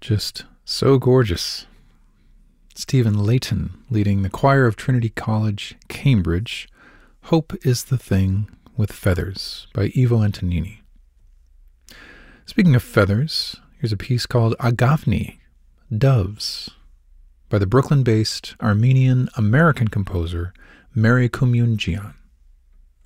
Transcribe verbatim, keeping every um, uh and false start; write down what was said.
just so gorgeous. Stephen Layton leading the choir of Trinity College, Cambridge, Hope is the Thing with Feathers by Ivo Antonini. Speaking of feathers, here's a piece called Agavni, Doves, by the Brooklyn-based Armenian-American composer Mary Kumyunjian.